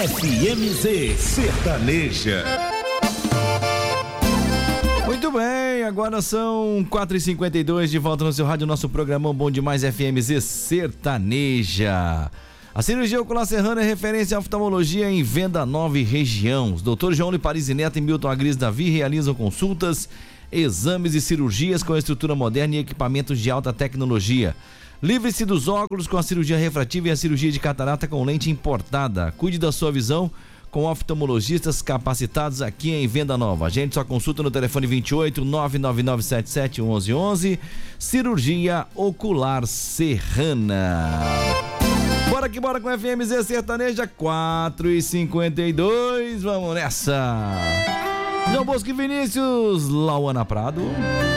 FMZ Sertaneja. Muito bem, agora são 4h52, de volta no seu rádio, nosso programão Bom Demais FMZ Sertaneja. A cirurgia ocular serrana é referência à oftalmologia em Venda Nova e região. Os Dr. João Liparizi Neto e Milton Agris Davi realizam consultas, exames e cirurgias com estrutura moderna e equipamentos de alta tecnologia. Livre-se dos óculos com a cirurgia refrativa e a cirurgia de catarata com lente importada. Cuide da sua visão com oftalmologistas capacitados aqui em Venda Nova. A gente só consulta no telefone 28 99977 1111. Cirurgia ocular serrana. Bora que bora com a FMZ Sertaneja, 4h52, vamos nessa. João Bosco e Vinícius, Lauana Prado.